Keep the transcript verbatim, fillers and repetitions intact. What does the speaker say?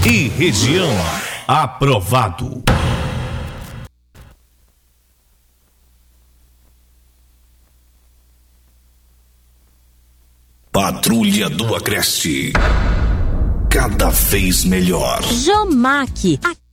e região. Aprovado. Patrulha do Agreste. Cada vez melhor. Jomac,